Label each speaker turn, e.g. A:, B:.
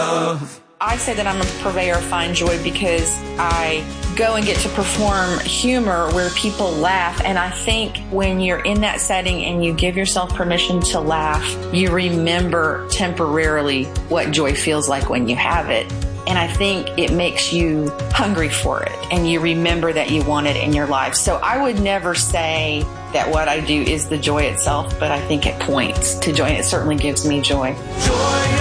A: love.
B: I say that I'm a purveyor of fine joy because I go and get to perform humor where people laugh. And I think when you're in that setting and you give yourself permission to laugh, you remember temporarily what joy feels like when you have it. And I think it makes you hungry for it, and you remember that you want it in your life. So I would never say that what I do is the joy itself, but I think it points to joy, and it certainly gives me joy.
A: Joy